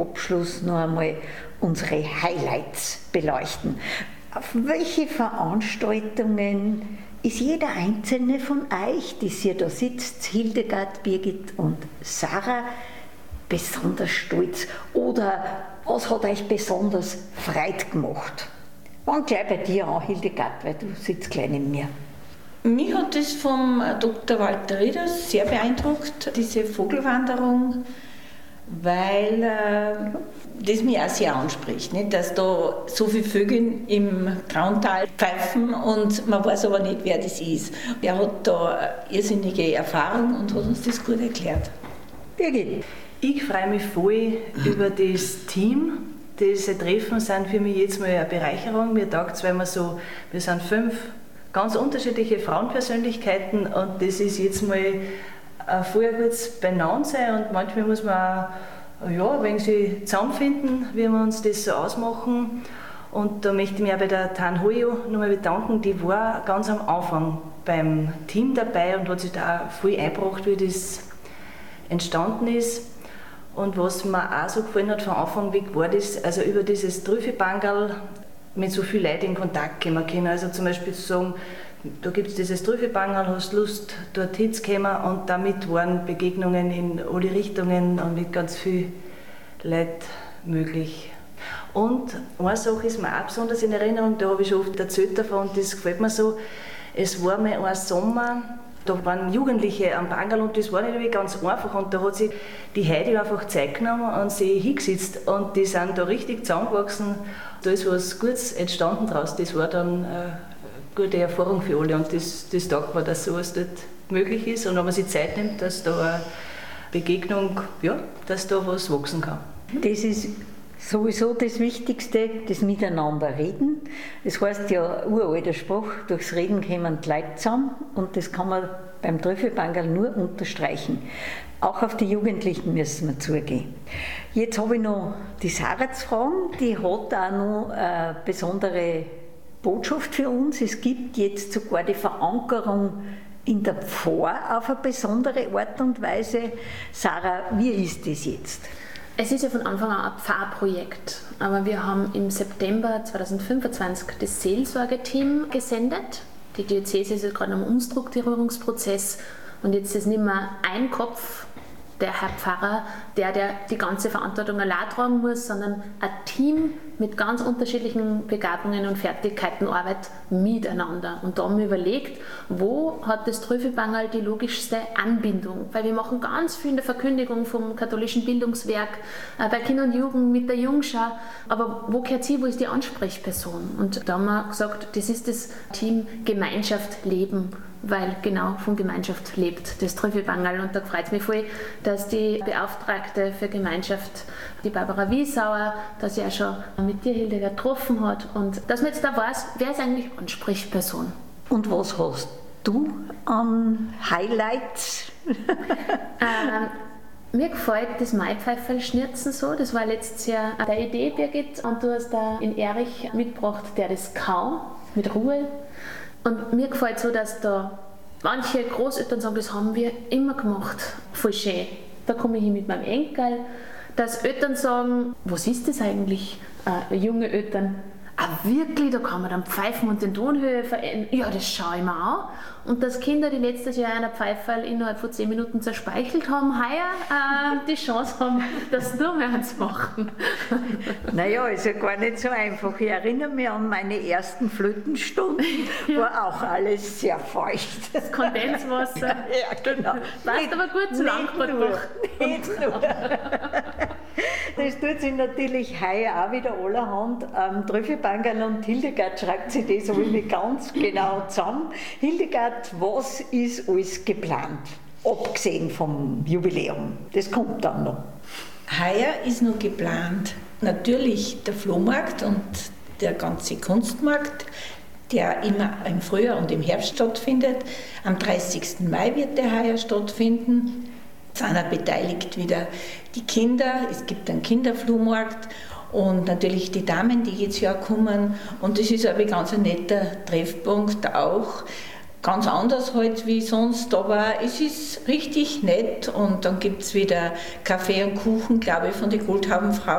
Abschluss noch einmal unsere Highlights beleuchten. Auf welche Veranstaltungen ist jeder einzelne von euch, die hier da sitzt, Hildegard, Birgit und Sarah, besonders stolz? Oder was hat euch besonders Freude gemacht? Fang gleich bei dir an, Hildegard, weil du sitzt gleich neben mir. Mich hat das vom Dr. Walter Rieders sehr beeindruckt, diese Vogelwanderung, weil das mich auch sehr anspricht, nicht? Dass da so viele Vögel im Trauntal pfeifen und man weiß aber nicht, wer das ist. Er hat da eine irrsinnige Erfahrung und hat uns das gut erklärt. Birgit. Ich freue mich voll über das Team. Diese Treffen sind für mich jetzt mal eine Bereicherung. Mir taugt es, weil wir sind 5 ganz unterschiedliche Frauenpersönlichkeiten und das ist jetzt mal voll ein gutes Benannensein und manchmal muss man auch, ja, wenn sie zusammenfinden, wie wir uns das so ausmachen. Und da möchte ich mich auch bei der Tan Hoyo nochmal bedanken, die war ganz am Anfang beim Team dabei und hat sich da auch voll eingebracht, wie das entstanden ist. Und was mir auch so gefallen hat von Anfang weg, war das, also über dieses Trüffelbangerl mit so vielen Leuten in Kontakt kommen können. Also zum Beispiel zu sagen, da gibt es dieses Trüffelbangerl, hast Lust, dort hinzukommen, und damit waren Begegnungen in alle Richtungen und mit ganz vielen Leuten möglich. Und eine Sache ist mir auch besonders in Erinnerung, da habe ich schon oft erzählt davon und das gefällt mir so, es war mal ein Sommer, da waren Jugendliche am Bangerl und das war nicht ganz einfach und da hat sich die Heidi einfach Zeit genommen und sich hingesetzt und die sind da richtig zusammengewachsen. Da ist was Gutes entstanden daraus, das war dann eine gute Erfahrung für alle und das taugt mir, dass sowas dort möglich ist und wenn man sich Zeit nimmt, dass da eine Begegnung, ja, dass da was wachsen kann. Das ist sowieso das Wichtigste, das Miteinanderreden. Das heißt ja, uralter Spruch, durchs Reden kommen die Leute zusammen und das kann man beim Trüffelbangerl nur unterstreichen. Auch auf die Jugendlichen müssen wir zugehen. Jetzt habe ich noch die Sarah zu fragen, die hat auch noch eine besondere Botschaft für uns. Es gibt jetzt sogar die Verankerung in der Pfarr auf eine besondere Art und Weise. Sarah, wie ist das jetzt? Es ist ja von Anfang an ein Pfarrprojekt, aber wir haben im September 2025 das Seelsorgeteam gesendet. Die Diözese ist ja gerade im Umstrukturierungsprozess und jetzt ist nicht mehr ein Kopf, der Herr Pfarrer, der die ganze Verantwortung allein tragen muss, sondern ein Team mit ganz unterschiedlichen Begabungen und Fertigkeiten arbeitet miteinander. Und da haben wir überlegt, wo hat das Trüffelbangerl die logischste Anbindung? Weil wir machen ganz viel in der Verkündigung vom katholischen Bildungswerk, bei Kinder und Jugend mit der Jungschau, aber wo gehört sie, wo ist die Ansprechperson? Und da haben wir gesagt, das ist das Team Gemeinschaft leben, weil genau von Gemeinschaft lebt das Trüffelbangerl. Und da freut es mich voll, dass die Beauftragte für Gemeinschaft, die Barbara Wiesauer, dass sie auch schon mit dir, Hildegard, getroffen hat und dass man jetzt da weiß, wer ist eigentlich Ansprechperson. Und was hast du an Highlights? Mir gefällt das Maipfeiferl-Schnirzen so, das war letztes Jahr deine Idee, Birgit, und du hast da in Erich mitgebracht, der das kaum mit Ruhe. Und mir gefällt so, dass da manche Großeltern sagen, das haben wir immer gemacht, voll schön. Da komme ich hin mit meinem Enkel, dass Eltern sagen, was ist das eigentlich, junge Eltern? Ah, wirklich, da kann man dann pfeifen und den Tonhöhe verändern. Ja, das schaue ich mir an. Und dass Kinder, die letztes Jahr einer Pfeiferl innerhalb von 10 Minuten zerspeichelt haben, heuer die Chance haben, das nur mehr zu machen. Naja, ist ja gar nicht so einfach. Ich erinnere mich an meine ersten Flötenstunden, war auch alles sehr feucht. Das Kondenswasser. Ja, genau. Passt aber gut zu Langbrot machen. Nicht nur. Das tut sich natürlich heuer auch wieder allerhand am Trüffelbangerl und Hildegard schreibt sich das aber nicht ganz genau zusammen. Hildegard, was ist alles geplant, abgesehen vom Jubiläum? Das kommt dann noch. Heuer ist noch geplant natürlich der Flohmarkt und der ganze Kunstmarkt, der immer im Frühjahr und im Herbst stattfindet. Am 30. Mai wird der heuer stattfinden. Es sind auch beteiligt wieder die Kinder, es gibt einen Kinderflohmarkt und natürlich die Damen, die jetzt Jahr kommen. Und das ist aber ganz ein netter Treffpunkt auch. Ganz anders halt wie sonst, aber es ist richtig nett und dann gibt es wieder Kaffee und Kuchen, glaube ich, von den Goldhaubenfrauen.